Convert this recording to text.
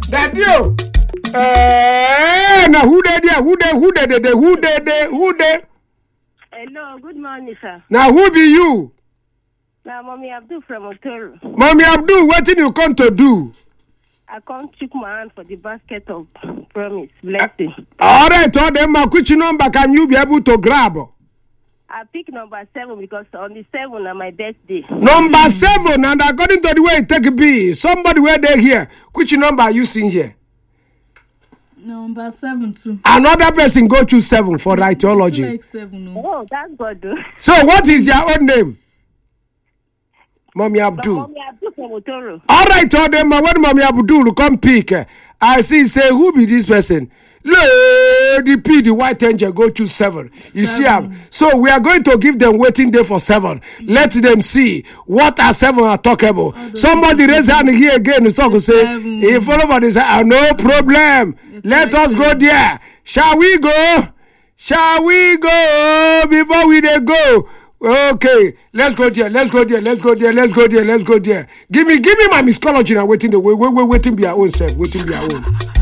Daddy, now who they? Hello, good morning, sir. Now who be you? Now, Mommy Abdul from Otero. Mommy Abdul, what did you come to do? I can't check my hand for the basket of promise, blessing. All right, all them, which number can you be able to grab? I pick number 7 because on the 7 on my birthday. Number 7, and according to the way it take be, somebody where they here. Which number are you seeing here? Number 7 too. Another person go choose 7 for ideology. Like 7, no. Oh, that's good. So what is your own name? Mommy Abdul. Mommy Abdul from Otoro. All right, all them, when Mommy Abdul come pick, I see, say, who be this person? The white angel go choose 7. You see am? So we are going to give them waiting day for 7. Let them see what are 7 are talkable. Somebody raise hand here again to talk and say, if everybody say, no problem. Let us go there. Shall we go? Shall we go before we dey go? Okay, let's go there. Give me my miscology now. Waiting be our own self. Waiting be our own.